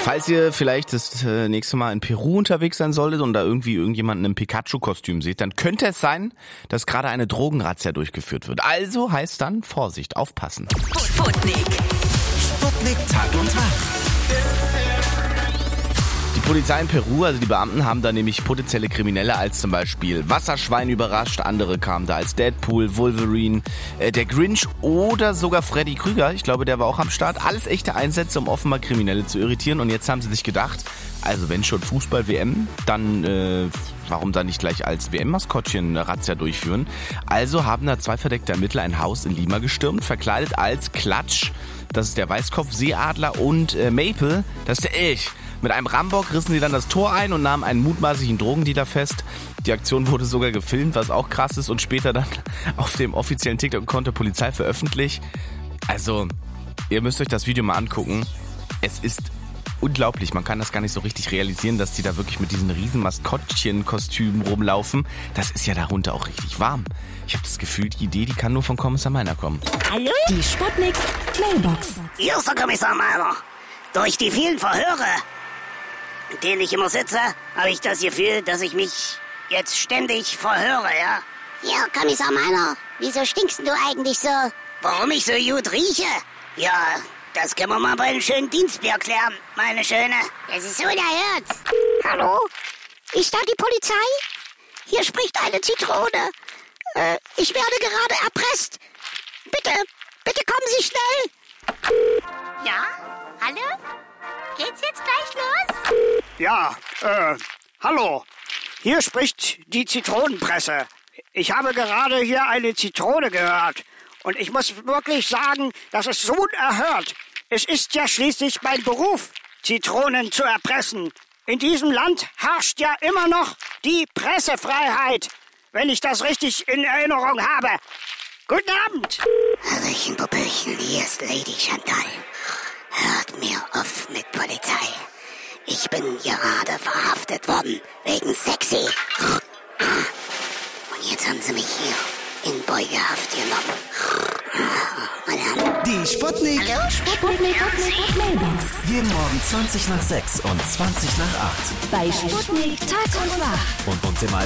Falls ihr vielleicht das nächste Mal in Peru unterwegs sein solltet und da irgendwie irgendjemanden im Pikachu-Kostüm seht, dann könnte es sein, dass gerade eine Drogenrazzia durchgeführt wird. Also heißt dann Vorsicht, aufpassen. Sputnik. Sputnik Tag und Tag. Die Polizei in Peru, also die Beamten, haben da nämlich potenzielle Kriminelle als zum Beispiel Wasserschwein überrascht. Andere kamen da als Deadpool, Wolverine, der Grinch oder sogar Freddy Krüger. Ich glaube, der war auch am Start. Alles echte Einsätze, um offenbar Kriminelle zu irritieren. Und jetzt haben sie sich gedacht, also wenn schon Fußball-WM, dann warum dann nicht gleich als WM-Maskottchen Razzia durchführen? Also haben da 2 verdeckte Ermittler ein Haus in Lima gestürmt, verkleidet als Klatsch. Das ist der Weißkopf-Seeadler und Maple, das ist der Elch. Mit einem Rambock rissen sie dann das Tor ein und nahmen einen mutmaßlichen Drogendealer fest. Die Aktion wurde sogar gefilmt, was auch krass ist und später dann auf dem offiziellen TikTok-Account der Polizei veröffentlicht. Also, ihr müsst euch das Video mal angucken. Es ist unglaublich, man kann das gar nicht so richtig realisieren, dass die da wirklich mit diesen riesen Maskottchen-Kostümen rumlaufen. Das ist ja darunter auch richtig warm. Ich habe das Gefühl, die Idee, die kann nur von Kommissar Meiner kommen. Hallo? Die Sputnik Mailbox. Hier ist der Kommissar Meiner. Durch die vielen Verhöre, in denen ich immer sitze, habe ich das Gefühl, dass ich mich jetzt ständig verhöre, ja? Ja, Kommissar Meiner, wieso stinkst du eigentlich so? Warum ich so gut rieche? Ja, das können wir mal bei einem schönen Dienstbier klären, meine Schöne. Das ist unerhört. Hallo? Ist da die Polizei? Hier spricht eine Zitrone. Ich werde gerade erpresst. Bitte kommen Sie schnell. Ja? Hallo? Geht's jetzt gleich los? Ja, hallo. Hier spricht die Zitronenpresse. Ich habe gerade hier eine Zitrone gehört. Und ich muss wirklich sagen, das ist so unerhört. Es ist ja schließlich mein Beruf, Zitronen zu erpressen. In diesem Land herrscht ja immer noch die Pressefreiheit, wenn ich das richtig in Erinnerung habe. Guten Abend. Hallöchen, Popöchen, hier ist Lady Chantal. Hört mir auf mit Polizei. Ich bin gerade verhaftet worden, wegen sexy. Und jetzt haben sie mich hier in Beugehaft genommen. Meine Herren. Die Sputnik. Hallo? Sputnik Mailbox. Jeden Morgen 20 nach 6 und 20 nach 8. Bei Sputnik Tag und Wach. Und uns im